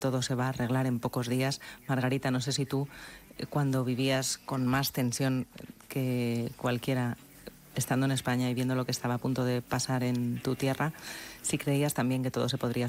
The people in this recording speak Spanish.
todo se va a arreglar en pocos días. Margarita, no sé si tú, cuando vivías con más tensión que cualquiera, estando en España y viendo lo que estaba a punto de pasar en tu tierra, si creías también que todo se podría